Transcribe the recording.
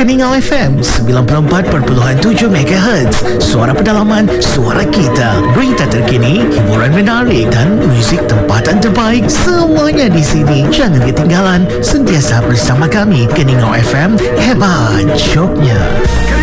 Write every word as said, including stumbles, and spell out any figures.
Keningau F M sembilan puluh empat perpuluhan tujuh megahertz. Suara pedalaman, suara kita. Berita terkini, hiburan menarik dan muzik tempatan terbaik, semuanya di sini. Jangan ketinggalan, sentiasa bersama kami. Keningau F M, hebat joknya.